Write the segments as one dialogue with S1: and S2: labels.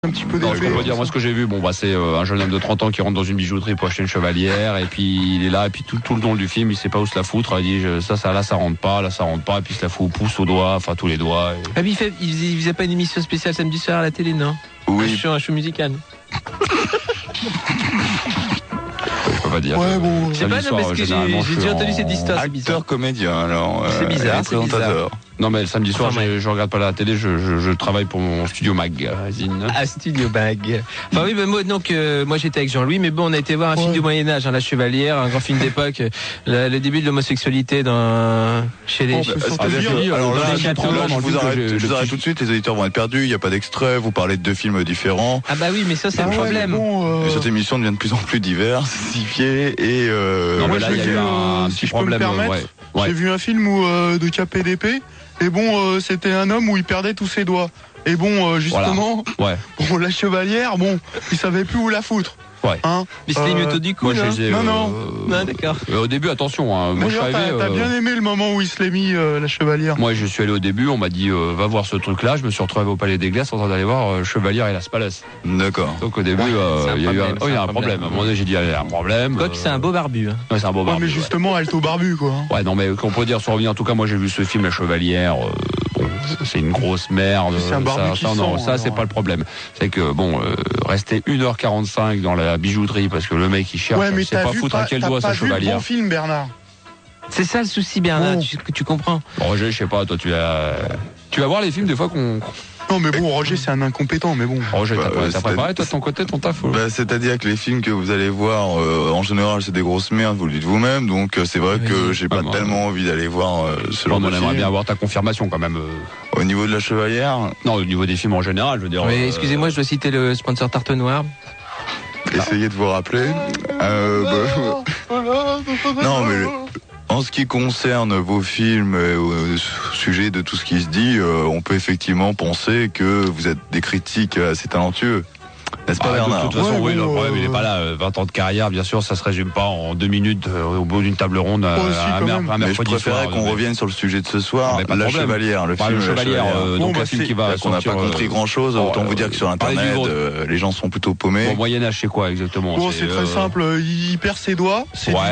S1: Un petit peu
S2: Non, ce qu'on peut dire, moi ce que j'ai vu, c'est un jeune homme de 30 ans qui rentre dans une bijouterie pour acheter une chevalière, et puis il est là, et puis tout le long du film il sait pas où se la foutre, il dit ça rentre pas, et puis il se la fout au pouce, au doigt, enfin tous les doigts. Et...
S3: Ah, mais il faisait pas une émission spéciale samedi soir à la télé, non?
S4: Oui.
S3: Un show musical.
S2: Je peux pas dire.
S1: Ouais, bon.
S3: Je sais pas, non, parce que j'ai déjà entendu cette histoire, c'est bizarre.
S4: Acteur, comédien, alors.
S3: C'est bizarre, c'est
S4: présentateur.
S2: Non mais le samedi soir
S3: Enfin,
S2: je regarde pas la télé, je travaille pour mon studio magazine.
S3: Ah, Studio Bag. Enfin oui, moi j'étais avec Jean-Louis, mais bon, on a été voir un film du Moyen-Âge, La Chevalière, un grand film d'époque, le début de l'homosexualité chez les...
S4: Alors là,
S2: je
S4: vous arrête tout de suite, les auditeurs vont être perdus, il n'y a pas d'extrait, vous parlez de deux films différents.
S3: Ah bah oui, mais ça c'est le problème.
S4: Et cette émission devient de plus en plus diversifiée et...
S2: Non mais
S1: Moi,
S2: là il y a eu un petit problème.
S1: J'ai vu un film de KPDP, et c'était un homme où il perdait tous ses doigts. Et justement,
S2: Ouais.
S1: la chevalière, il savait plus où la foutre.
S2: Ouais.
S1: Hein,
S3: Mais c'était mieux du coup,
S2: Moi
S3: là.
S2: je les ai,
S1: Non.
S3: Ah, d'accord.
S2: au début, attention, moi je suis
S1: D'ailleurs,
S2: arrivé.
S1: t'as bien aimé le moment où il se l'est mis, la chevalière.
S2: Moi je suis allé au début, on m'a dit va voir ce truc là, je me suis retrouvé au Palais des Glaces en train d'aller voir Chevalière et Las Palais.
S4: D'accord.
S2: Donc au début il y a eu un problème. À un moment donné j'ai dit il y a un problème.
S3: Quoi que c'est un beau barbu. Hein.
S2: Ouais, c'est un beau barbu.
S1: Mais justement, alto barbu, quoi.
S2: Ouais, non mais qu'on peut dire sur revenir, en tout cas moi j'ai vu ce film La Chevalière, c'est une grosse merde.
S1: C'est un barbu qui sent,
S2: c'est pas le problème. C'est que rester 1h45 dans la bijouterie parce que le mec il cherche,
S1: Ouais, mais
S2: c'est pas foutre à quel doigt sa chevalière.
S1: Bon film, Bernard.
S3: C'est ça le souci, Bernard, tu comprends.
S2: Bon, Roger, je sais pas, toi tu vas voir les films des fois qu'on...
S1: Non, mais Roger, c'est un incompétent, mais bon.
S2: Roger, t'as préparé toi de ton côté ton taf?
S4: C'est-à-dire que les films que vous allez voir, en général, c'est des grosses merdes, vous le dites vous-même, donc c'est vrai que j'ai pas tellement envie d'aller voir ce genre de film.
S2: On aimerait bien avoir ta confirmation quand même.
S4: Au niveau de La Chevalière?
S2: Non, au niveau des films en général, je veux dire.
S3: Oui, excusez-moi, je dois citer le sponsor Tarte Noire.
S4: Essayez de vous rappeler. Non, mais en ce qui concerne vos films, au sujet de tout ce qui se dit, on peut effectivement penser que vous êtes des critiques assez talentueux. N'est-ce pas, Bernard?
S2: De toute façon, oui, le problème, il est pas là. 20 ans de carrière, bien sûr, ça se résume pas en 2 minutes au bout d'une table ronde un
S4: mercredi. Je préférais qu'on revienne sur le sujet de ce soir, La Chevalière, le film
S2: La Chevalière. Donc le film qui va
S4: qu'on n'a pas compris grand-chose. Autant vous dire que sur Internet, les gens sont plutôt paumés.
S2: Au Moyen-Âge, c'est quoi exactement?
S1: C'est très simple. Il perd ses doigts,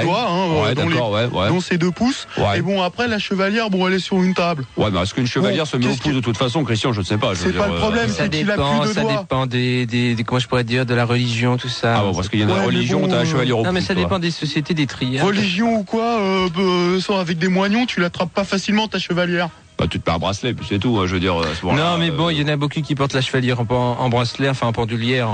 S1: dont ses 2 pouces. Et après, la chevalière, elle est sur une table.
S2: Ouais, mais est-ce qu'une chevalière se met au pouce de toute façon, Christian? Je ne sais pas.
S1: C'est pas le problème, c'est qu'il a plus de doigts.
S3: Ça dépend des comment je pourrais dire, de la religion, tout ça.
S2: Ah bon, parce qu'il y a une religion, t'as la chevalière au pouce.
S3: Non, mais ça dépend des sociétés, des trières.
S1: Religion ou quoi, avec des moignons, tu l'attrapes pas facilement, ta chevalière.
S2: Bah, tu te mets un bracelet, puis c'est tout, je veux dire.
S3: Non, mais bon, il y en a beaucoup qui portent la chevalière en bracelet, enfin en pendoulière.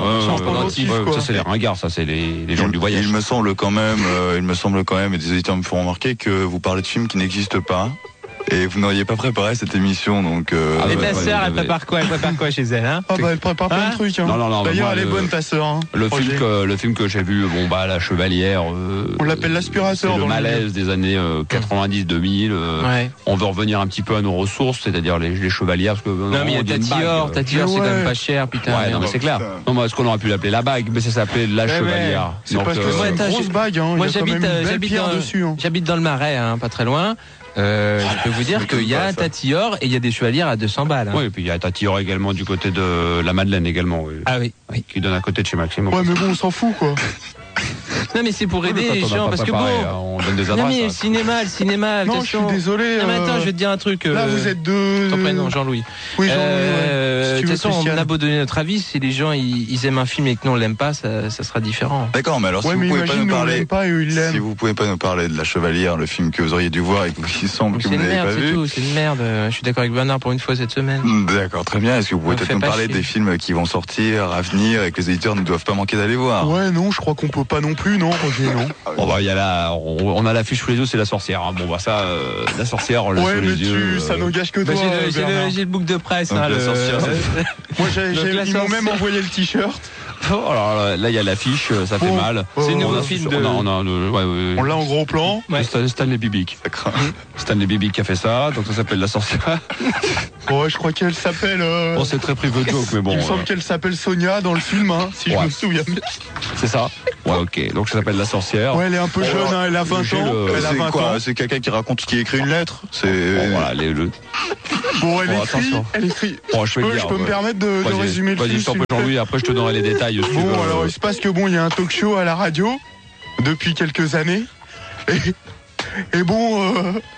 S2: Ça, c'est les ringards, ça, c'est les gens du voyage.
S4: Il me semble quand même, et des auditeurs me font remarquer que vous parlez de films qui n'existent pas. Et vous n'auriez pas préparé cette émission, donc...
S3: Et ta sœur, elle prépare quoi? Elle prépare quoi chez elle, hein?
S1: Elle prépare plein de trucs, hein.
S2: Non,
S1: d'ailleurs, elle est bonne, ta sœur, hein.
S2: Le film que j'ai vu, La Chevalière...
S1: on l'appelle l'aspirateur.
S2: C'est le malaise des années 90-2000. On veut revenir un petit peu à nos ressources, c'est-à-dire les chevalières, parce que...
S3: Non, mais il y a Tatior, c'est quand même pas cher, putain.
S2: Ouais, non, mais c'est clair. Non, mais est-ce qu'on aurait pu l'appeler la bague? Mais ça s'appelait la Chevalière.
S1: C'est parce que c'est une grosse bague, hein.
S3: Moi, j'habite dans le Marais, pas très loin. Je peux vous dire qu'il y a un Tatior et il y a des chevalières à 200 balles. Hein.
S2: Oui, et puis il y a un Tatior également du côté de la Madeleine également. Oui.
S3: Ah oui.
S2: Qui donne à côté de chez Maxime.
S1: Ouais, mais bon, on s'en fout, quoi.
S3: Non, mais c'est pour aider les gens, parce que
S2: on donne des adresses.
S3: Non, mais le cinéma,
S1: non, je suis désolé.
S3: Non, mais attends, je vais te dire un truc.
S1: Là, vous êtes deux.
S3: Ton prénom, Jean-Louis.
S1: Oui, Jean-Louis.
S3: De toute façon, on a beau donner notre avis, si les gens ils aiment un film et que nous on l'aime pas, ça sera différent.
S4: D'accord, mais alors si vous pouvez pas nous parler, si vous pouvez pas nous parler de La Chevalière, le film que vous auriez dû voir et qui semble que vous n'avez pas vu.
S3: C'est une merde. Je suis d'accord avec Bernard pour une fois cette semaine.
S4: D'accord, très bien. Est-ce que vous pouvez peut-être nous parler des films qui vont sortir à venir et que les éditeurs ne doivent pas manquer d'aller voir?
S1: Ouais, non, je crois qu'on peut pas non plus, non, Roger, non.
S2: Bon, il y a on a l'affiche sous les yeux, c'est La Sorcière. Bon, ça, La Sorcière, on l'a sous les yeux.
S1: Ça n'engage que toi.
S3: J'ai le book de presse.
S4: La Sorcière.
S1: Moi, ils m'ont même envoyé le t-shirt.
S2: Alors là, il y a l'affiche, ça fait mal.
S3: C'est un nouveau film de...
S1: On l'a en gros plan.
S2: Stanley Bibic. Stanley Bibic qui a fait ça, donc ça s'appelle La Sorcière.
S1: Ouais, je crois qu'elle s'appelle...
S2: Bon, c'est très private joke, mais bon...
S1: Il me semble qu'elle s'appelle Sonia dans le film, si je me souviens bien.
S2: C'est ça. Ouais, ok. Donc ça s'appelle La Sorcière.
S1: Ouais, elle est un peu jeune, hein, elle a 20 ans. Elle a 20 ans.
S4: C'est quelqu'un qui raconte, qui écrit une lettre.
S2: Bon, voilà,
S1: Bon, elle écrit.
S2: Bon,
S1: je peux me permettre de résumer le film.
S2: Vas-y, je t'en prie, Jean-Louis, après je te donnerai les détails.
S1: Bon, alors il se passe que il y a un talk show à la radio depuis quelques années. Et bon,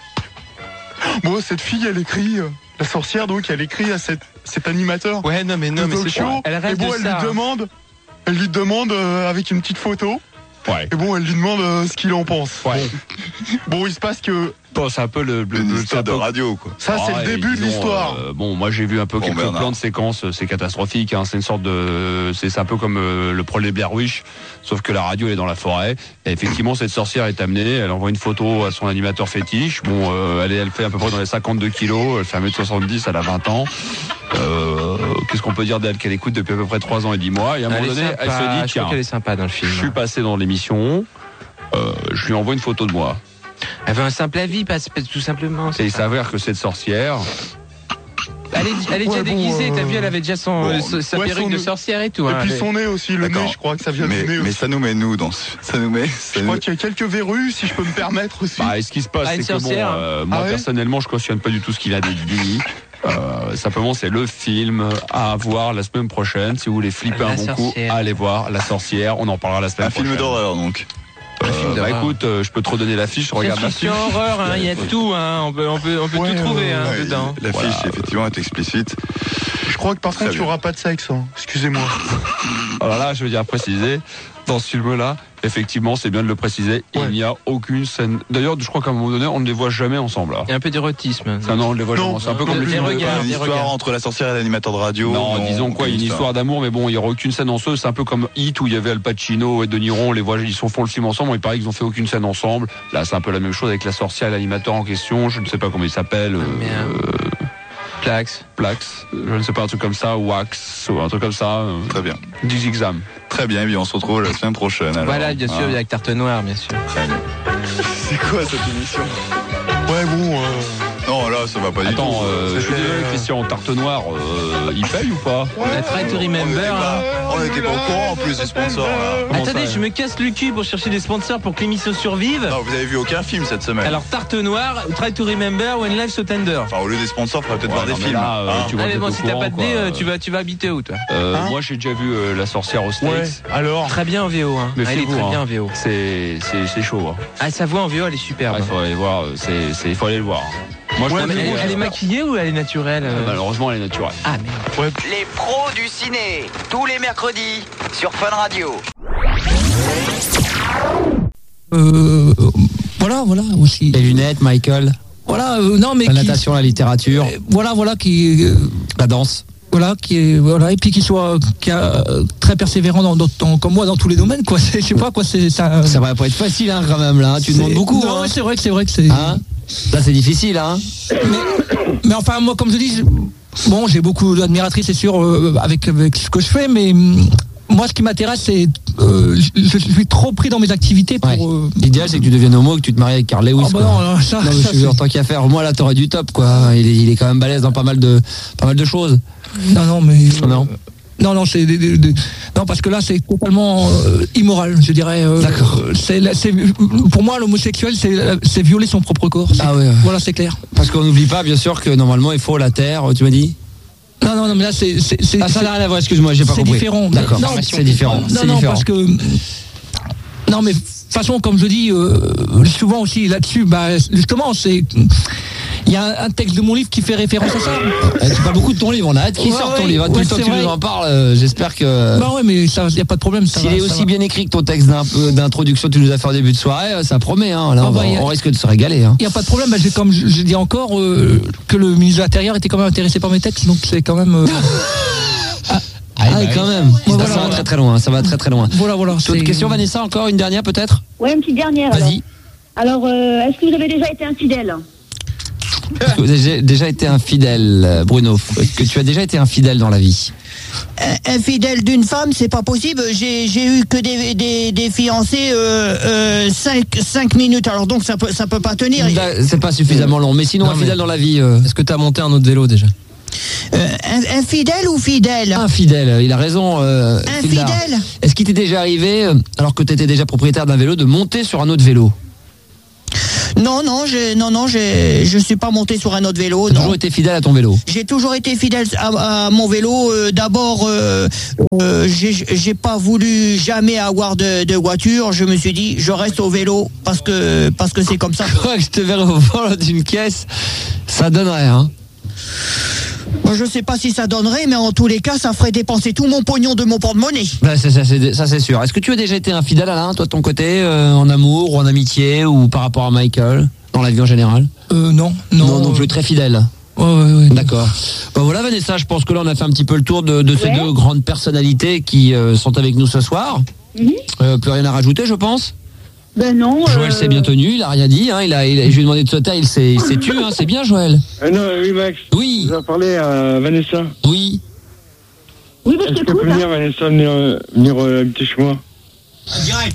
S1: cette fille, elle écrit, la sorcière, donc elle écrit à cet animateur.
S3: Ouais, non, mais c'est
S1: chaud.
S3: Elle rêve de ça.
S1: Elle lui demande avec une petite photo.
S2: Ouais.
S1: Et bon, elle lui demande ce qu'il en pense.
S2: Ouais.
S1: Bon, il se passe que.
S2: Bon, c'est un peu
S4: l'histoire de radio, quoi.
S1: Ça, c'est le début de l'histoire.
S2: Moi, j'ai vu un peu quelques plans de séquences. C'est catastrophique. Hein. C'est une sorte de. C'est un peu comme le projet Blair Witch, sauf que la radio elle est dans la forêt. Et effectivement, cette sorcière est amenée. Elle envoie une photo à son animateur fétiche. Bon, elle fait à peu près dans les 52 kilos. Elle fait 1m70. Elle a 20 ans. Qu'est-ce qu'on peut dire d'elle qu'elle écoute depuis à peu près 3 ans et 10 mois. Et à un moment donné, elle se dit, tiens,
S3: elle est sympa dans le film.
S2: Je suis passé dans l'émission. Je lui envoie une photo de moi.
S3: Elle veut un simple avis, pas tout simplement.
S2: Et il s'avère que cette sorcière.
S3: Elle est déjà déguisée, t'as vu, elle avait déjà sa perruque de sorcière et tout.
S1: Et puis son nez aussi, le nez, je crois que ça vient du nez aussi.
S4: Mais ça nous met nous dans ça nous met.
S1: Je crois qu'il y a quelques verrues, si je peux me permettre aussi.
S2: Et ce qui se passe, c'est que moi personnellement, je cautionne pas du tout ce qu'il a dit. Simplement, c'est le film à voir la semaine prochaine. Si vous voulez flipper un bon coup, allez voir La Sorcière. On en parlera la semaine prochaine.
S4: Un film d'horreur, donc.
S2: Écoute, je peux te redonner l'affiche. Regarde l'affiche.
S3: C'est horreur, il y a tout. On peut tout trouver dedans.
S4: L'affiche, effectivement, est explicite.
S1: Je crois que par contre, il n'y aura pas de sexe. Excusez-moi.
S2: Alors là, je veux dire préciser. Dans ce film-là, effectivement, c'est bien de le préciser, il n'y a aucune scène. D'ailleurs, je crois qu'à un moment donné, on ne les voit jamais ensemble. Là.
S3: Il y a un peu d'érotisme.
S2: Non, on ne les voit jamais. C'est un peu comme le film.
S4: Une histoire entre la sorcière et l'animateur de radio.
S2: Non, disons quoi, une histoire d'amour, mais bon, il n'y aura aucune scène ensemble. C'est un peu comme Hit où il y avait Al Pacino et De Niro. On les voit, ils font le film ensemble. Il paraît qu'ils n'ont fait aucune scène ensemble. Là, c'est un peu la même chose avec la sorcière et l'animateur en question. Je ne sais pas comment il s'appelle.
S3: Plax,
S2: je ne sais pas, un truc comme ça, Wax, ou un truc comme ça.
S4: Très bien.
S2: Du Exam.
S4: Très bien, et bien on se retrouve la semaine prochaine. Alors.
S3: Voilà, bien sûr, avec Tarte Noire, bien sûr.
S4: C'est quoi cette émission?
S1: Ouais, bon.
S4: Non, là, ça va pas du tout.
S2: Attends, je suis désolé, Christian, Tarte Noire, il paye ou pas?
S3: La Try to Remember.
S4: On n'était pas au courant en plus des sponsors. Là.
S3: Attendez, je me casse le cul pour chercher des sponsors pour que l'émission survive.
S4: Non, vous avez vu aucun film cette semaine.
S3: Alors, Tarte Noire, Try to Remember, When Life So Tender.
S4: Enfin, au lieu des sponsors, il faudrait peut-être voir des films.
S2: Là, tu vois,
S3: mais bon, si t'as pas de nez, tu vas habiter où, toi?
S2: Moi, j'ai déjà vu La Sorcière au States.
S1: Ouais, alors.
S3: Très bien en VO, hein.
S2: Mais
S3: elle est très bien en VO.
S2: C'est chaud. Hein.
S3: Ah, sa voix en VO, elle est superbe.
S2: Il faut aller voir. Il faut aller le voir. Moi,
S3: elle est maquillée ou elle est naturelle?
S2: Malheureusement, elle est naturelle.
S3: Ah, merde.
S5: Ouais. Les pros du ciné, tous les mercredis sur Fun Radio.
S6: Voilà aussi.
S7: Les lunettes, Michael.
S6: Voilà, non mais
S7: la natation, la littérature.
S6: Voilà qui
S7: la danse.
S6: Voilà et puis qui a très persévérant comme moi dans tous les domaines quoi. Je sais pas quoi c'est ça.
S7: Ça va pas être facile quand même là. Tu demandes beaucoup.
S6: Non,
S7: hein.
S6: c'est vrai que c'est.
S7: Hein là c'est difficile hein.
S6: Mais enfin moi comme je dis, j'ai beaucoup d'admiratrices c'est sûr avec ce que je fais mais. Moi, ce qui m'intéresse, c'est je suis trop pris dans mes activités pour.
S7: Ouais. L'idéal, c'est que tu deviennes homo et que tu te maries avec Carl Lewis. En tant qu'à faire, moi là, t'aurais du top, quoi. Il est quand même balèze dans pas mal de choses.
S6: Non, c'est non parce que là, c'est totalement immoral, je dirais.
S7: D'accord.
S6: Pour moi, l'homosexuel, c'est violer son propre corps.
S7: Ouais.
S6: Voilà, c'est clair.
S7: Parce qu'on n'oublie pas, bien sûr, que normalement, il faut la terre. Tu m'as dit.
S6: Non, mais là, ça
S7: n'a rien à voir, excuse-moi, j'ai pas compris.
S6: C'est différent.
S7: D'accord, c'est différent.
S6: Non, parce que. Non, mais de toute façon, comme je dis, souvent aussi là-dessus, justement, c'est. Il y a un texte de mon livre qui fait référence à ça.
S7: Tu parles beaucoup de ton livre, on a hâte qu'il sorte ton livre. Tout le temps que tu nous en parles, j'espère que.
S6: Mais il n'y a pas de problème.
S7: S'il est aussi bien écrit que ton texte d'introduction que tu nous as fait en début de soirée, ça promet. Hein. Là, on risque de se régaler. Hein.
S6: Il n'y a pas de problème. Comme je dis encore, que le ministre de l'Intérieur était quand même intéressé par mes textes, donc c'est quand même.
S7: Quand même. Ça va très très loin. Ça va très très loin.
S6: Voilà.
S7: Autre question, Vanessa, encore une dernière peut-être?
S8: Ouais, une petite dernière.
S7: Vas-y.
S8: Alors, est-ce que vous avez déjà été infidèle?
S7: Est-ce que vous avez déjà été infidèle, Bruno? Est-ce que tu as déjà été infidèle dans la vie?
S9: Infidèle d'une femme, c'est pas possible. J'ai eu que des fiancés 5 minutes. Alors donc ça peut pas tenir.
S7: C'est pas suffisamment long. Mais sinon, infidèle dans la vie.
S3: Est-ce que tu as monté un autre vélo déjà?
S9: Infidèle ou fidèle?
S7: Infidèle, il a raison.
S9: Infidèle.
S7: Est-ce qu'il t'est déjà arrivé, alors que tu étais déjà propriétaire d'un vélo, de monter sur un autre vélo?
S9: Non, je suis pas monté sur un autre vélo.
S7: T'as toujours été fidèle à ton vélo?
S9: J'ai toujours été fidèle à mon vélo. D'abord, j'ai pas voulu jamais avoir de voiture. Je me suis dit, je reste au vélo parce que c'est comme ça.
S7: Je te verrai au volant d'une caisse, ça donnerait, hein?
S9: Je sais pas si ça donnerait, mais en tous les cas, ça ferait dépenser tout mon pognon de mon porte-monnaie.
S7: Bah, ça c'est sûr. Est-ce que tu as déjà été infidèle, Alain, toi de ton côté, en amour ou en amitié ou par rapport à Michael, dans la vie en général?
S6: Non.
S7: Non plus, très fidèle.
S6: Ouais.
S7: D'accord. Bah voilà, Vanessa, je pense que là on a fait un petit peu le tour de ces deux grandes personnalités qui sont avec nous ce soir. Plus rien à rajouter, je pense.
S8: Ben non.
S7: Joël s'est bien tenu, il a rien dit, hein, je lui ai demandé de se taire, il s'est tu, hein, c'est bien Joël.
S10: Non, oui Max.
S7: Oui.
S10: Je vais parler à Vanessa.
S7: Oui.
S8: Oui, mais
S10: est-ce qu'elle peut venir, Vanessa, venir habiter chez moi?
S7: Direct.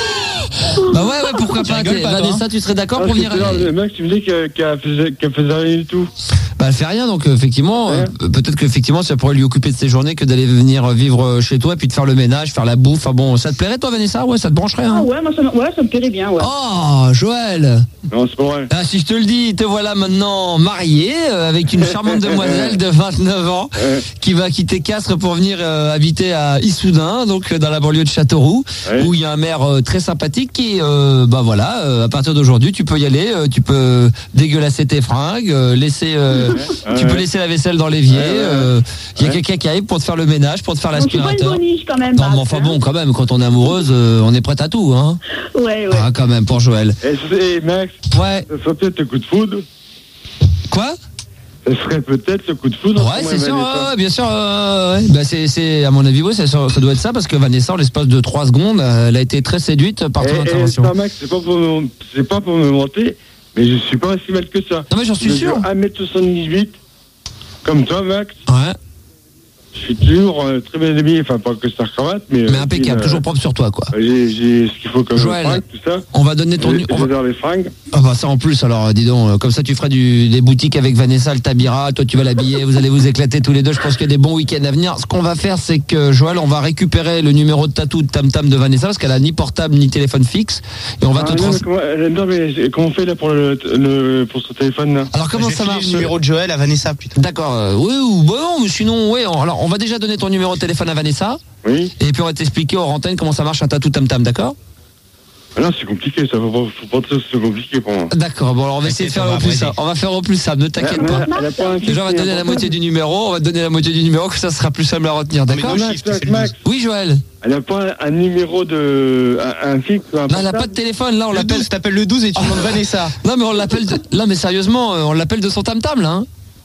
S7: Bah ouais, pourquoi pas, Vanessa, tu serais d'accord pour venir?
S10: Max, tu me dis qu'elle faisait rien du tout.
S7: Bah elle fait rien, donc effectivement, peut-être qu'effectivement ça pourrait lui occuper de ses journées que d'aller venir vivre chez toi et puis de faire le ménage, faire la bouffe. Ah bon, ça te plairait toi Vanessa? Ouais, ça te brancherait, hein?
S8: Ah ouais, moi ça me plairait bien, ouais.
S7: Oh Joël!
S10: Non, c'est pas vrai.
S7: Ah, si je te le dis, te voilà maintenant marié avec une charmante demoiselle de 29 ans qui va quitter Castres pour venir habiter à Issoudun, donc dans la banlieue de Châteauroux, où il y a un maire très sympathique qui, bah voilà, à partir d'aujourd'hui tu peux y aller, tu peux dégueulasser tes fringues, laisser tu peux laisser la vaisselle dans l'évier. Il y a quelqu'un qui arrive pour te faire le ménage, pour te faire l'aspirateur.
S8: C'est pas une boniche quand même.
S7: Non, mais enfin bon, quand même, quand on est amoureuse, on est prête à tout, hein.
S8: Ouais.
S7: Ah, quand même, pour Joël.
S10: Et Max, ça serait peut-être le coup de foudre.
S7: Quoi?
S10: Ça serait peut-être le coup de foudre.
S7: Ouais, c'est sûr, bien sûr. Bah, c'est à mon avis, ouais, ça doit être ça, parce que Vanessa, en l'espace de 3 secondes, elle a été très séduite par ton intervention.
S10: Max, c'est pas pour me mentir, mais je suis pas aussi mal que ça.
S7: Non, mais j'en suis sûr.
S10: 1m78, comme toi, Max.
S7: Ouais.
S10: Je suis toujours très bien habillé, enfin pas que star cravate, mais
S7: impeccable, toujours propre sur toi, quoi.
S10: J'ai ce qu'il faut comme
S7: Joël,
S10: fringues, tout ça.
S7: On va donner ton
S10: J'adore les fringues.
S7: Ah bah ça en plus, alors dis donc, comme ça tu feras des boutiques avec Vanessa, elle t'habillera, toi tu vas l'habiller, vous allez vous éclater tous les deux, je pense qu'il y a des bons week-ends à venir. Ce qu'on va faire, c'est que Joël, on va récupérer le numéro de tatou de Tam Tam de Vanessa, parce qu'elle a ni portable ni téléphone fixe, et on va te transmettre.
S10: Non mais comment on fait là pour ce téléphone là?
S7: Alors comment ça marche?
S11: Le numéro de Joël à Vanessa, putain.
S7: D'accord, oui ou bon, mais sinon, oui, alors on va déjà donner ton numéro de téléphone à Vanessa.
S10: Oui.
S7: Et puis on va t'expliquer hors antenne comment ça marche un tatou Tam Tam, d'accord?
S10: Non, c'est compliqué, ça faut pas que c'est compliqué pour moi.
S7: D'accord, bon alors on va essayer de faire au plus simple. On va faire au plus simple, ne t'inquiète pas. Déjà on va te donner la moitié du numéro, que ça sera plus simple à retenir, d'accord?
S10: Max.
S7: Oui Joël.
S10: Elle n'a pas un numéro un fixe?
S7: Non, elle n'a pas de téléphone, là on l'appelle.
S11: Tu t'appelles le 12 et tu demandes Vanessa.
S7: Non mais on l'appelle, là mais sérieusement, on l'appelle de son Tam Tam là, hein.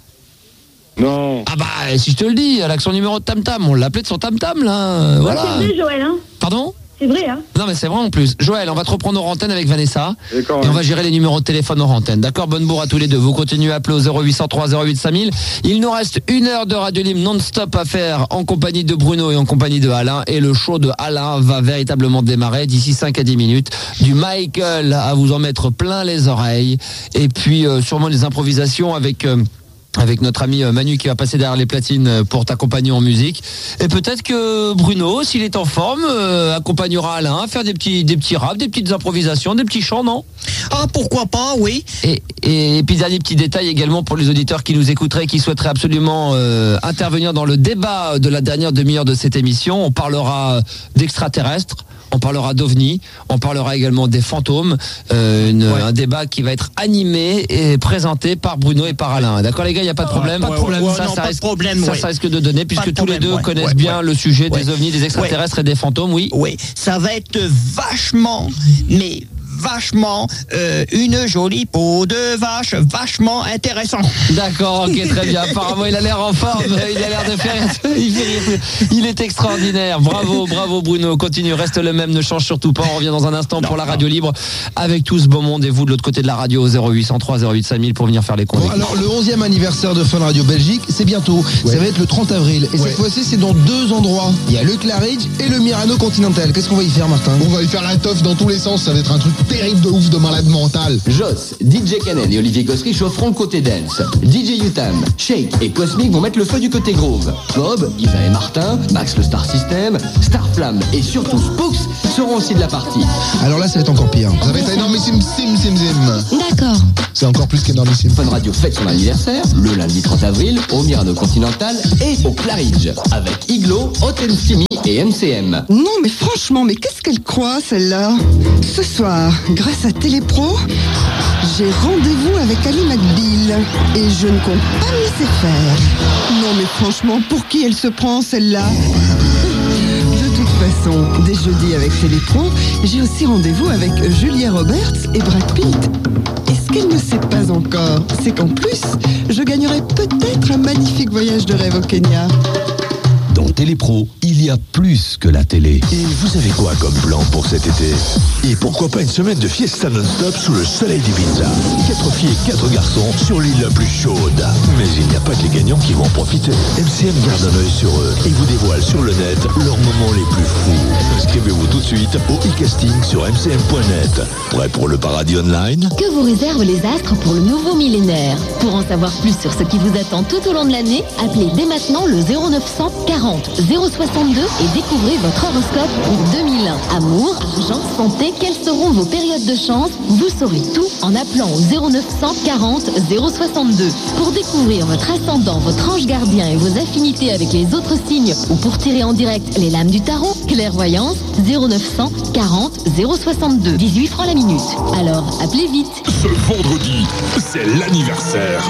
S10: Non.
S7: Ah bah si je te le dis, elle a que son numéro de Tam Tam, on l'appelait de son Tam Tam là, voilà.
S8: C'est vrai Joël, hein.
S7: Pardon?
S8: C'est vrai, hein.
S7: Non mais c'est vrai en plus. Joël, on va te reprendre hors antenne avec Vanessa.
S10: D'accord.
S7: Et on va gérer les numéros de téléphone hors antenne. D'accord, bonne bourre à tous les deux. Vous continuez à appeler au 0803 08 5000. Il nous reste 1 heure de Radio Libre non-stop à faire en compagnie de Bruno et en compagnie de Alain. Et le show de Alain va véritablement démarrer d'ici 5 à 10 minutes. Du Michael à vous en mettre plein les oreilles. Et puis sûrement des improvisations avec notre ami Manu qui va passer derrière les platines pour t'accompagner en musique. Et peut-être que Bruno, s'il est en forme, accompagnera Alain à faire des petits raps, des petites improvisations, des petits chants, non?
S9: Ah, pourquoi pas, oui.
S7: Et puis dernier petit détail également pour les auditeurs qui nous écouteraient, qui souhaiteraient absolument intervenir dans le débat de la dernière demi-heure de cette émission. On parlera d'extraterrestres. On parlera d'OVNI, on parlera également des fantômes, un débat qui va être animé et présenté par Bruno et par Alain. D'accord les gars, il n'y a pas de problème?
S9: Pas de problème,
S7: ça risque de donner, puisque tous les deux connaissent bien le sujet des OVNI, des extraterrestres et des fantômes, oui.
S9: Oui, ça va être vachement une jolie peau de vache, vachement intéressant.
S7: D'accord, ok, très bien. Apparemment, il a l'air en forme, il a l'air de faire... Il est extraordinaire. Bravo Bruno. Continue, reste le même, ne change surtout pas. On revient dans un instant pour la radio libre avec tout ce beau monde et vous de l'autre côté de la radio au 0803 08 5000 pour venir faire les comptes.
S12: Bon, alors, le 11e anniversaire de Fun Radio Belgique, c'est bientôt. Ça va être le 30 avril. Et cette fois-ci, c'est dans 2 endroits. Il y a le Claridge et le Mirano Continental. Qu'est-ce qu'on va y faire, Martin?
S13: On va y faire la teuf dans tous les sens. Ça va être un truc
S12: terrible de ouf de malade mental.
S13: Joss, DJ Canen et Olivier Gossery chaufferont le côté dance. DJ Utam, Shake et Cosmic vont mettre le feu du côté groove. Bob, Isa et Martin, Max le Star System, Starflamme et surtout Spooks seront aussi de la partie.
S12: Alors là, ça va être encore pire. Ça va être énormissime, sim.
S14: D'accord.
S12: C'est encore plus qu'énormissime.
S13: Fun Radio fête son anniversaire le lundi 30 avril au Mirano Continental et au Claridge avec Iglo, Hot & Steamy et MCM.
S15: Non mais franchement, mais qu'est-ce qu'elle croit celle-là? Ce soir, grâce à Télépro, j'ai rendez-vous avec Ali McBeal et je ne compte pas me laisser faire. Non mais franchement, pour qui elle se prend celle-là? De toute façon, dès jeudi avec Télépro, j'ai aussi rendez-vous avec Julia Roberts et Brad Pitt. Et ce qu'elle ne sait pas encore, c'est qu'en plus, je gagnerai peut-être un magnifique voyage de rêve au Kenya.
S16: Dans Télépro, il y a plus que la télé.
S17: Et vous avez quoi comme plan pour cet été? Et pourquoi pas une semaine de fiesta non-stop sous le soleil d'Ibiza? 4 filles et 4 garçons sur l'île la plus chaude. Mais il n'y a pas que les gagnants qui vont en profiter. MCM garde un œil sur eux et vous dévoile sur le net leurs moments les plus fous. Inscrivez-vous tout de suite au e-casting sur mcm.net. Prêt pour le paradis online?
S14: Que vous réservent les astres pour le nouveau millénaire? Pour en savoir plus sur ce qui vous attend tout au long de l'année, appelez dès maintenant le 0900 40 062 et découvrez votre horoscope pour 2001. Amour, argent, santé, quelles seront vos périodes de chance? Vous saurez tout en appelant au 0900 40 062. Pour découvrir votre ascendant, votre ange gardien et vos affinités avec les autres signes ou pour tirer en direct les lames du tarot, clairvoyance 0900 40 062. 18 francs la minute. Alors appelez vite.
S17: Ce vendredi, c'est l'anniversaire